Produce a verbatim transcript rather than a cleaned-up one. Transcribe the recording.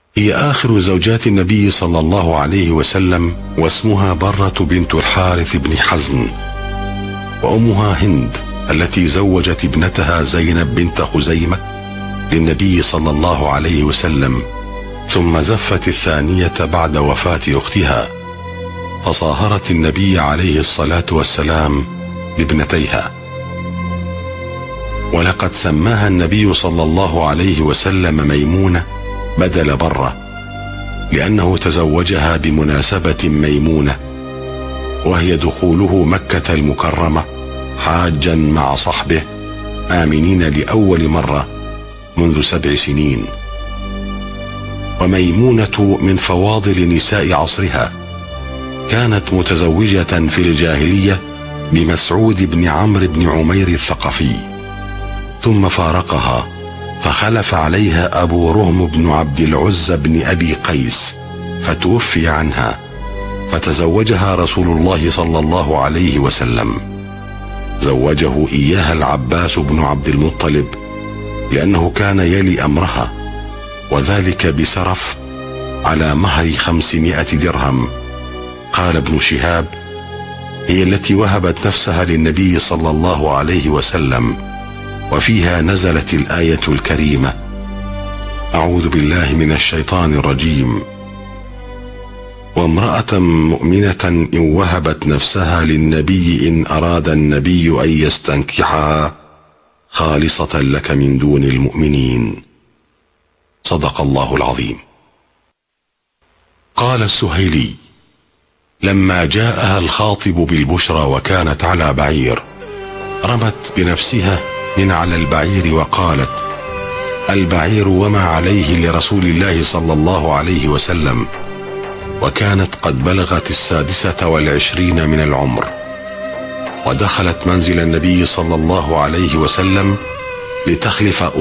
هي آخر زوجات النبي صلى الله عليه وسلم، واسمها برة بنت الحارث بن حزن، وأمها هند التي زوجت ابنتها زينب بنت خزيمة للنبي صلى الله عليه وسلم، ثم زفت الثانية بعد وفاة أختها، فصاهرت النبي عليه الصلاة والسلام لابنتيها. ولقد سماها النبي صلى الله عليه وسلم ميمونة بدل برة، لأنه تزوجها بمناسبة ميمونة، وهي دخوله مكة المكرمة حاجا مع صحبه آمنين لأول مرة منذ سبع سنين. وميمونة من فواضل نساء عصرها، كانت متزوجة في الجاهلية بمسعود بن عمرو بن عمير الثقفي، ثم فارقها فخلف عليها أبو رهم بن عبد العزى بن أبي قيس فتوفي عنها، فتزوجها رسول الله صلى الله عليه وسلم. زوجه إياها العباس بن عبد المطلب لأنه كان يلي أمرها، وذلك بسرف على مهر خمسمائة درهم. قال ابن شهاب: هي التي وهبت نفسها للنبي صلى الله عليه وسلم، وفيها نزلت الآية الكريمة: أعوذ بالله من الشيطان الرجيم، وامرأة مؤمنة إن وهبت نفسها للنبي إن أراد النبي أن يستنكحها خالصة لك من دون المؤمنين. صدق الله العظيم. قال السهيلي: لما جاءها الخاطب بالبشرى وكانت على بعير، رمت بنفسها من على البعير وقالت: البعير وما عليه لرسول الله صلى الله عليه وسلم. وكانت قد بلغت السادسة والعشرين من العمر، ودخلت منزل النبي صلى الله عليه وسلم لتخلف